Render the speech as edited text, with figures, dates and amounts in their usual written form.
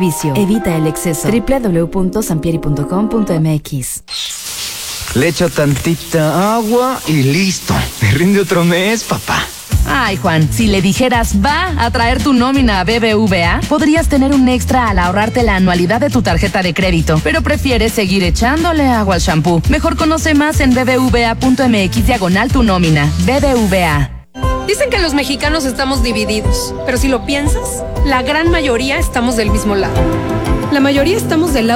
Vicio. Evita el exceso. www.sampieri.com.mx. Le echo tantita agua y listo. Me rinde otro mes, papá. Ay, Juan, si le dijeras va a traer tu nómina a BBVA, podrías tener un extra al ahorrarte la anualidad de tu tarjeta de crédito, pero prefieres seguir echándole agua al shampoo. Mejor conoce más en bbva.mx/tu nómina. BBVA. Dicen que los mexicanos estamos divididos, pero si lo piensas, la gran mayoría estamos del mismo lado. La mayoría estamos del lado